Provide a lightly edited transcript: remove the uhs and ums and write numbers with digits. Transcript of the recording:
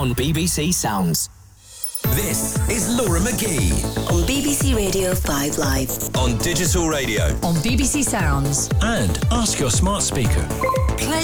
on BBC Sounds. This is Laura McGee on BBC Radio 5 Live, on digital radio, on BBC Sounds, and ask your smart speaker.